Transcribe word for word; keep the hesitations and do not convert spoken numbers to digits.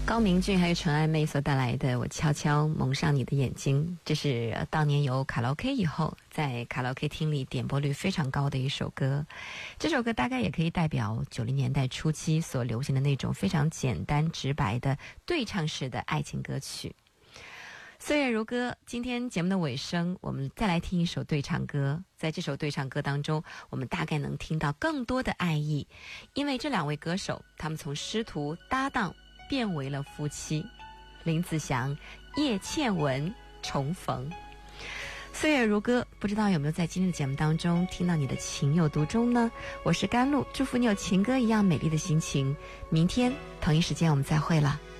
高明俊还有陈爱妹所带来的《我悄悄蒙上你的眼睛》，这是当年由卡拉 OK 以后在卡拉 OK 厅里点播率非常高的一首歌。这首歌大概也可以代表九零年代初期所流行的那种非常简单直白的对唱式的爱情歌曲。岁月如歌，今天节目的尾声，我们再来听一首对唱歌。在这首对唱歌当中，我们大概能听到更多的爱意，因为这两位歌手他们从师徒搭档变为了夫妻。林子祥、叶倩文重逢。岁月如歌，不知道有没有在今天的节目当中听到你的情有独钟呢？我是甘露，祝福你有情歌一样美丽的心情。明天同一时间我们再会了。